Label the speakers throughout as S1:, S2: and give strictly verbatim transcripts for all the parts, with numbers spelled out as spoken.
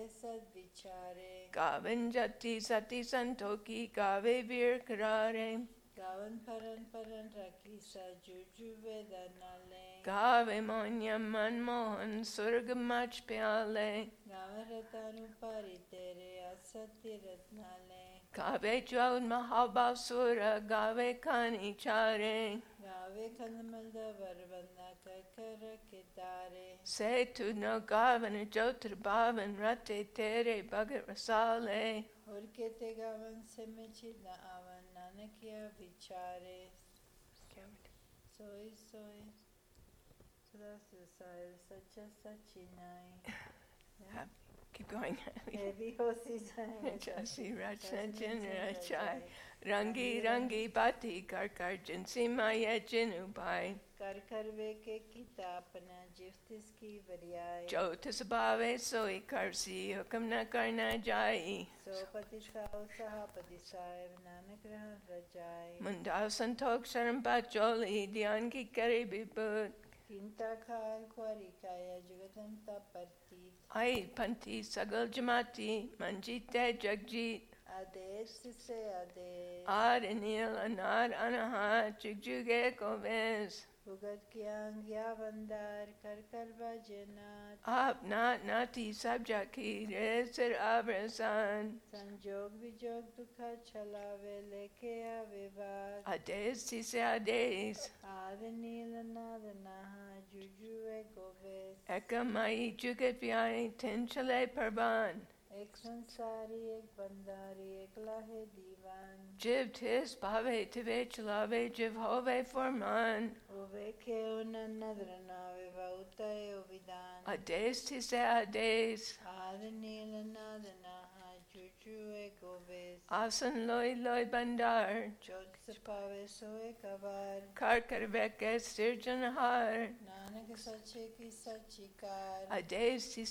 S1: सद्विचारे
S2: गावन जति सति संतोखी गावे वीर करारे
S1: गावन परन परन रखी सजुजु वेदनाले
S2: गावे मोन्यम मनमोहन स्वर्ग मच प्याले
S1: गावन रतानुपारी तेरे असत्य रत्नाले
S2: गावे चौद महाबासुर गावे खानी चारे
S1: गावे खंडमल वरवंदा कर कर कितारे
S2: से तू न गावन ज्योतिर बावन रते तेरे भगत रसाले
S1: और केते गावन से में चिन्ह आवन नानकिया विचारे सोई सोई सदा सुसाय सच्चा सच्चिनाई
S2: Keep going.
S1: Heavy horses
S2: Jasi Rachna Jinra Chai Rangi Rangi Bati Karkar Jinsi Maya Jinu Pai
S1: कर कर वे के कितापना जिफ्तिस की वरियाई
S2: जो तसबावे सोई करसी हुक्म न करना जाई
S1: सो पतिसाओ सहा पतिसाए नानक रह रजाई
S2: मुंडा संतोख शर्म पाचोली ध्यान की करे विपुत
S1: किंता खाल क्वारी काया जुगतन तपरती
S2: आई पंथी सगल जमाती मंजीते जगजीत
S1: आदेश से आदेश
S2: आर नील अनार अनहा जुगजुगे को वेस
S1: भुगत कियांग या वंदार कर कर बजनात
S2: आप नात नाती सब जाकी रे सिर आबरसान
S1: संजोग विजोग दुखा छलावे लेके आवे बात
S2: आदेश सी से आदेश
S1: आद नील नाद नहा जुजुए गोवेस
S2: एकमाई जुगत व्याय तिन चले परबान
S1: एक संसारी एक बंदारी एक लाहे दीवान
S2: जिव tis भावे तिवे चलावे जिव होवे फरमान
S1: ओवे के उन नदर नावे वाउताए ओ विदान
S2: आदेश tis आदेश
S1: आद नील नाद नहा जुजुए गोवेस
S2: आसन लोय लोय बंदार
S1: चौथ सपावे सोए कबार
S2: कार कर वेके सिरजनहार
S1: नानक सच्चे की सच्ची कार
S2: आदेश tis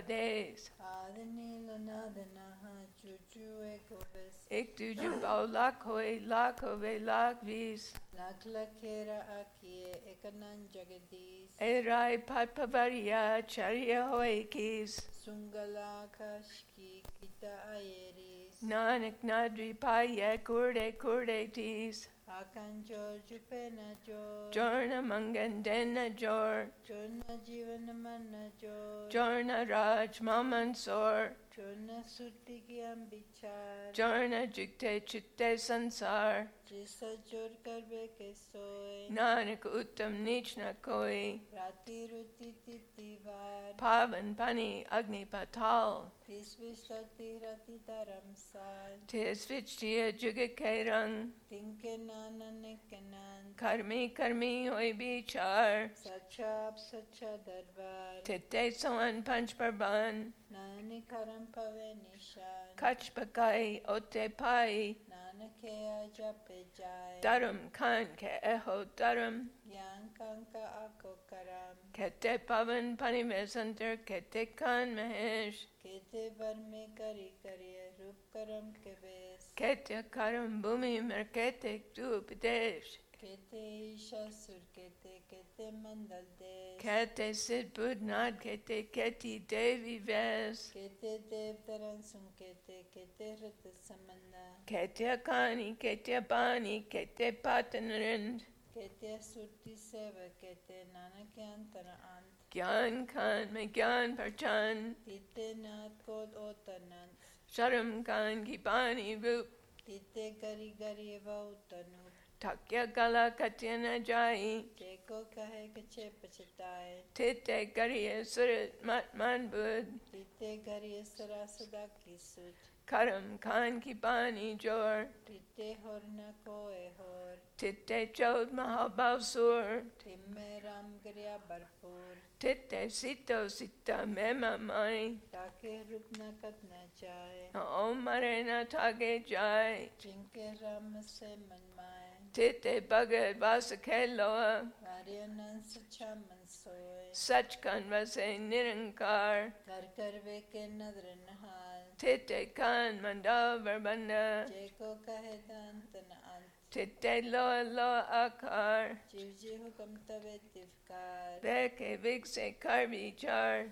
S2: आदेश
S1: आद नील नाद नहा जुजुए गोवेस
S2: एक तुझे बाव लाख होए लाख होवे लाख बीस
S1: लाख लखेरा आकिए एक नन जगदीश
S2: ए राय पाट पवरिया चरिया होए कीस
S1: सुंगला कशकी किता आयेरीस
S2: नानक नाद्री पाये कुर्डे कुर्डे तीस
S1: आकन जोर जुपे न जोर
S2: Jorna mangan dena jor
S1: जोर न जीवन मन जोर
S2: Jorna raj mamansor
S1: जोर न सुरती की हम विचार
S2: Jorna jukte chitte sansar
S1: जिसा जोर कर बे के सोए
S2: Nanak uttam नीच न कोई
S1: राती रुति तितिवार
S2: Pavan pani agni patal
S1: तीस विशति रति धर्मसाल
S2: Tis vichtiya jugakairang
S1: तिनके नानन के नान
S2: Karmi karmi hoi bichar
S1: सच्चा आप सच्चा दरबार
S2: Titte soan panch parban
S1: Nanak करम पवे निशान
S2: Kach pakai ote pai
S1: Nanak के आजा पे जाए
S2: Dharam khan ke eho dharam
S1: ज्ञान कंका आको करम
S2: Kete pavan pani mesantar kete khan mahesh
S1: केते बर में करी करिए रूप करम के base
S2: Kete karam bhumi merkete tu upadesh
S1: केते ईशा सुर केते केते मंडल देश
S2: Kete sid budnad kete keti devi ves
S1: केते देव तरन सुन केते केते रत समन्ना
S2: Kete kani kete bani kete patanarind
S1: केते सुरती सेवा केते नानक अंतर अंत
S2: Gyan khan me gyan parchan
S1: तीते नाथ कोद ओतनंत
S2: Sharam khan ki bani rup
S1: तीते गरी गरी वाउतनु
S2: Takya gala katyana jai
S1: जेको कहे कचे पछताए
S2: Titte gariya surat mat man bud
S1: तीते गरी सरा सदा की सुत
S2: Karam khan ki bani jor
S1: तीते होर न कोए होर
S2: Titte chod mahabhav sur
S1: ठिम्मे Ram गरिया भरपूर
S2: Titte sito sita mema mai
S1: ताके रूप न कत न जाए
S2: Om marena tage jai
S1: जिनके राम से मन माए
S2: Titte bhagad vasakeloa
S1: वारियनन सच्चा मन सोए
S2: Sach khan vase nirankar
S1: कर कर वे के नदर नहाल
S2: Titte khan mandavar banda
S1: जेको कहे दांत न अंत
S2: Titte loa loa akar
S1: जीव जी हुक्म तवे तिफकार
S2: Beke vikse kar vichar
S1: Nanak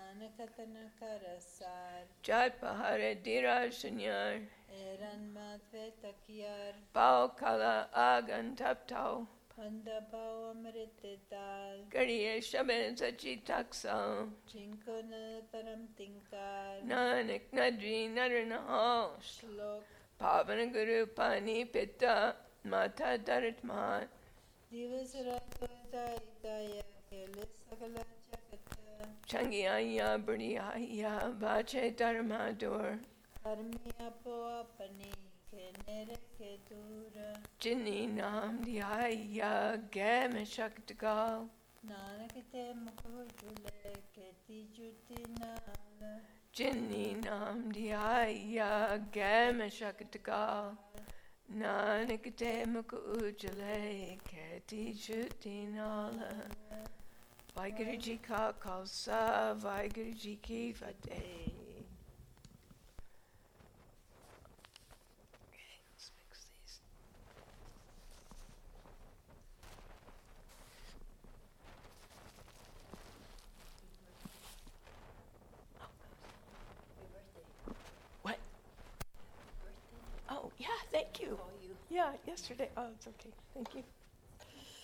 S1: Nanakatana Karasar,
S2: Jat Bahare Dira Shanyar,
S1: Eran Matve Takyar,
S2: Bao Kala Agan Taptao,
S1: Panda Bau Amritital,
S2: Gariye Shaben Sachi Taksal,
S1: Chinkona Taram Tinkar,
S2: Nanak Nadri Naranahal,
S1: Shlok,
S2: Pavana Guru Pani Pitta, Mata Daratmat,
S1: Divasarata Ikaya, Kelisakala Chakata,
S2: Changyaya Burdiyaya Vache Dharmadur,
S1: Karmiya Poapani, Kenere Ketura,
S2: Jinni Nam Dhyaya Game Shaktagal,
S1: Nanakite Mukujule, Keti Jutinala,
S2: Jinni Nam Dhyaya Game Shaktagal, Nanakate Mukujale Keti Jutinala. Vaheguru Ji Ka Khalsa, Vaheguru Ji Ki Fateh. Okay, let's mix these. What? Oh, yeah, thank you. Yeah, yesterday. Oh, it's okay. Thank you.